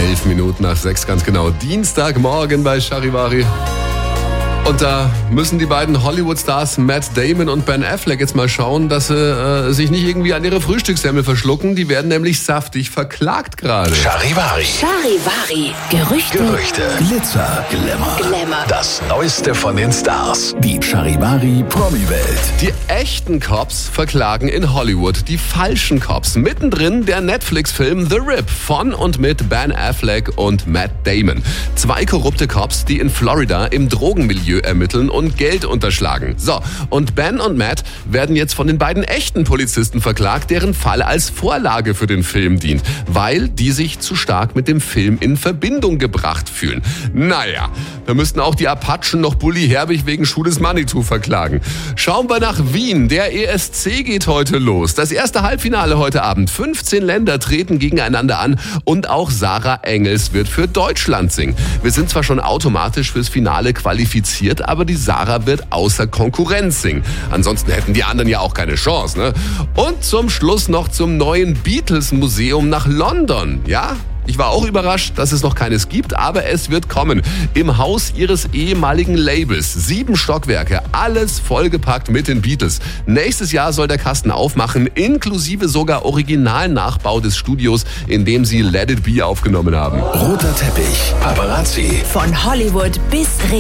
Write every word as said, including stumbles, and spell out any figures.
Elf Minuten nach sechs, ganz genau. Dienstagmorgen bei Charivari. Und da müssen die beiden Hollywood-Stars Matt Damon und Ben Affleck jetzt mal schauen, dass sie äh, sich nicht irgendwie an ihre Frühstückssemmel verschlucken. Die werden nämlich saftig verklagt gerade. Charivari. Charivari. Gerüchte. Gerüchte. Glitzer, Glamour. Glamour. Das Neueste von den Stars. Die Charivari Promi-Welt. Die echten Cops verklagen in Hollywood die falschen Cops. Mittendrin der Netflix-Film The Rip von und mit Ben Affleck und Matt Damon. Zwei korrupte Cops, die in Florida im Drogenmilieu ermitteln und Geld unterschlagen. So, und Ben und Matt werden jetzt von den beiden echten Polizisten verklagt, deren Fall als Vorlage für den Film dient, weil die sich zu stark mit dem Film in Verbindung gebracht fühlen. Naja, da müssten auch die Apachen noch Bully Herbig wegen Schuh des Manitou verklagen. Schauen wir nach Wien. Der E S C geht heute los. Das erste Halbfinale heute Abend. fünfzehn Länder treten gegeneinander an und auch Sarah Engels wird für Deutschland singen. Wir sind zwar schon automatisch fürs Finale qualifiziert, aber die Sarah wird außer Konkurrenz singen. Ansonsten hätten die anderen ja auch keine Chance, ne? Und zum Schluss noch zum neuen Beatles-Museum nach London, ja? Ich war auch überrascht, dass es noch keines gibt, aber es wird kommen. Im Haus ihres ehemaligen Labels. Sieben Stockwerke, alles vollgepackt mit den Beatles. Nächstes Jahr soll der Kasten aufmachen, inklusive sogar Originalnachbau des Studios, in dem sie Let It Be aufgenommen haben. Roter Teppich. Paparazzi. Von Hollywood bis